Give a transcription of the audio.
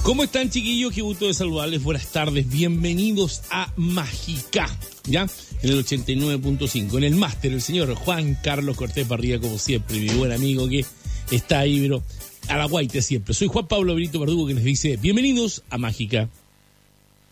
¿Cómo están, chiquillos? Qué gusto de saludarles. Buenas tardes. Bienvenidos a Mágica, ¿ya? En el 89.5. En el máster, el señor Juan Carlos Cortés Parrilla, como siempre, mi buen amigo que está ahí, pero a la guaite siempre. Soy Juan Pablo Benito Verdugo, que les dice bienvenidos a Mágica.